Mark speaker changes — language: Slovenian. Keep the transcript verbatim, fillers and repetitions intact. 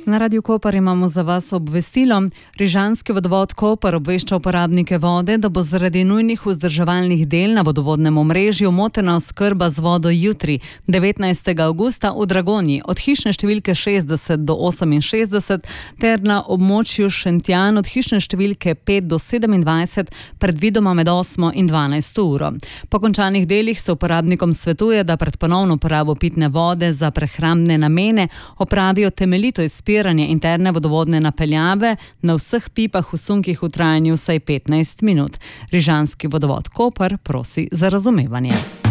Speaker 1: Na Radiu Koper imamo za vas obvestilo. Rižanski vodovod Koper obvešča uporabnike vode, da bo zaradi nujnih vzdrževalnih del na vodovodnem omrežju motena oskrba z vodo jutri, devetnajstega avgusta v Dragonji, od hišne številke šestdeset do oseminšestdeset ter na območju Šentjan od hišne številke pet do sedemindvajset, predvidoma med osmo in dvanajsto uro. Po končanih delih se uporabnikom svetuje, da pred ponovno uporabo pitne vode za prehrambne namene opravijo temeljito izpiranje interne vodovodne napeljave na vseh pipah v sunkih v trajanju vsaj petnajst minut. Rižanski vodovod Koper prosi za razumevanje.